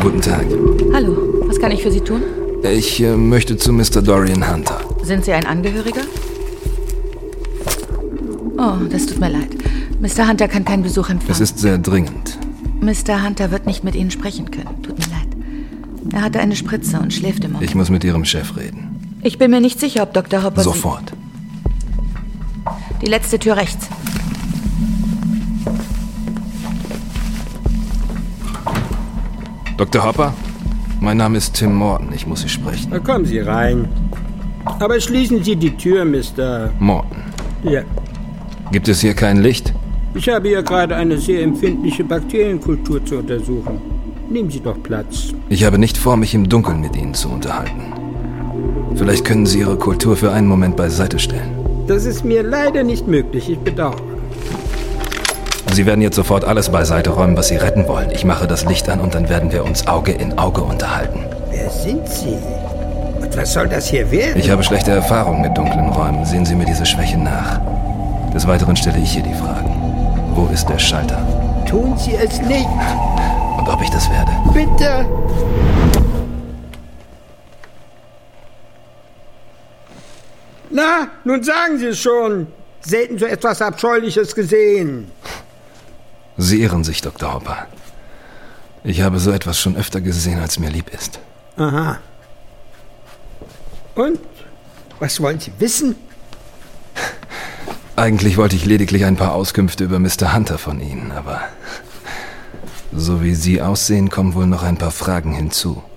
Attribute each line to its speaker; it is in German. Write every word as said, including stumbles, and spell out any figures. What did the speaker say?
Speaker 1: Guten Tag.
Speaker 2: Hallo, was kann ich für Sie tun?
Speaker 1: Ich äh, möchte zu Mister Dorian Hunter.
Speaker 2: Sind Sie ein Angehöriger? Oh, das tut mir leid. Mister Hunter kann keinen Besuch empfangen.
Speaker 1: Es ist sehr dringend.
Speaker 2: Mister Hunter wird nicht mit Ihnen sprechen können. Tut mir leid. Er hatte eine Spritze und schläft im Moment.
Speaker 1: Ich muss mit Ihrem Chef reden.
Speaker 2: Ich bin mir nicht sicher, ob Doktor Hopper...
Speaker 1: Sofort.
Speaker 2: Sie... Die letzte Tür rechts.
Speaker 1: Doktor Hopper? Mein Name ist Tim Morton. Ich muss Sie sprechen.
Speaker 3: Na, kommen Sie rein. Aber schließen Sie die Tür, Mister
Speaker 1: Morton.
Speaker 3: Ja.
Speaker 1: Gibt es hier kein Licht?
Speaker 3: Ich habe hier gerade eine sehr empfindliche Bakterienkultur zu untersuchen. Nehmen Sie doch Platz.
Speaker 1: Ich habe nicht vor, mich im Dunkeln mit Ihnen zu unterhalten. Vielleicht können Sie Ihre Kultur für einen Moment beiseite stellen.
Speaker 3: Das ist mir leider nicht möglich. Ich bedauere.
Speaker 1: Sie werden jetzt sofort alles beiseite räumen, was Sie retten wollen. Ich mache das Licht an und dann werden wir uns Auge in Auge unterhalten.
Speaker 3: Wer sind Sie? Und was soll das hier werden?
Speaker 1: Ich habe schlechte Erfahrungen mit dunklen Räumen. Sehen Sie mir diese Schwäche nach. Des Weiteren stelle ich hier die Fragen. Wo ist der Schalter?
Speaker 3: Tun Sie es nicht.
Speaker 1: Und ob ich das werde?
Speaker 3: Bitte. Na, nun sagen Sie es schon. Selten so etwas Abscheuliches gesehen.
Speaker 1: Sie irren sich, Doktor Hopper. Ich habe so etwas schon öfter gesehen, als mir lieb ist.
Speaker 3: Aha. Und? Was wollen Sie wissen?
Speaker 1: Eigentlich wollte ich lediglich ein paar Auskünfte über Mister Hunter von Ihnen, aber so wie Sie aussehen, kommen wohl noch ein paar Fragen hinzu.